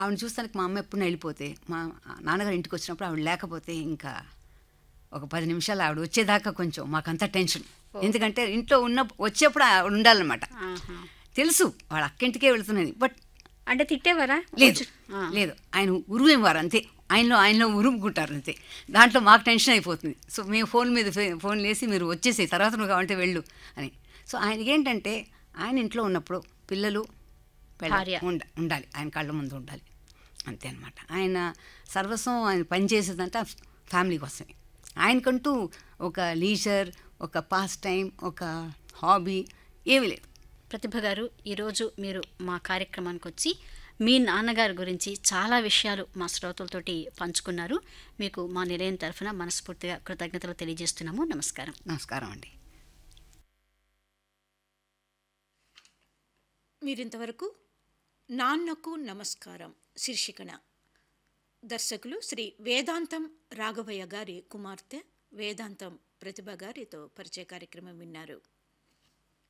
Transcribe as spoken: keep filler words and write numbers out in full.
ఆవిడని చూస్తానికి మా అమ్మ ఎప్పుడైనా వెళ్ళిపోతే, మా నాన్నగారు ఇంటికి వచ్చినప్పుడు ఆవిడ లేకపోతే ఇంకా ఒక పది నిమిషాలు ఆవిడ వచ్చేదాకా కొంచెం మాకంతా టెన్షన్. ఎందుకంటే ఇంట్లో ఉన్న వచ్చేప్పుడు ఆవిడ ఉండాలన్నమాట. ఆహా. తెలుసు వాళ్ళ అక్కింటికే వెళుతున్నది, బట్ అంటే తిట్టేవారా? లేదు ఆ. లేదు ఆయన ఉరువేవారు అంతే. ఆయనలో ఆయనలో ఉరుముకుంటారు అంతే. దాంట్లో మాకు టెన్షన్ అయిపోతుంది. సో మేము ఫోన్ మీద ఫే- ఫోన్ వేసి మీరు వచ్చేసి తర్వాత నువ్వు కావాలంటే వెళ్ళు అని. సో ఆయనకి ఏంటంటే ఆయన ఇంట్లో ఉన్నప్పుడు పిల్లలు పెళ్ళాం భార్య. ఉండ ఉండాలి, ఆయన కళ్ళ ముందు ఉండాలి అంతే అనమాట. ఆయన సర్వస్వం ఆయన పనిచేసేదంతా ఫ్యామిలీ కోసమే. ఆయనకంటూ ఒక లీజర్, ఒక పాస్ టైం, ఒక హాబీ ఏమీ లేదు. ప్రతిభ గారు, ఈరోజు మీరు మా కార్యక్రమానికి వచ్చి మీ నాన్నగారి గురించి చాలా విషయాలు మా శ్రోతలతోటి పంచుకున్నారు. మీకు మా నిలయం తరఫున మనస్ఫూర్తిగా కృతజ్ఞతలు తెలియజేస్తున్నాము. నమస్కారం. నమస్కారం అండి. మీరింతవరకు నాన్నకు నమస్కారం శీర్షికన దర్శకులు శ్రీ వేదాంతం రాఘవయ్య గారి కుమార్తె వేదాంతం ప్రతిభ గారితో పరిచయ కార్యక్రమం విన్నారు.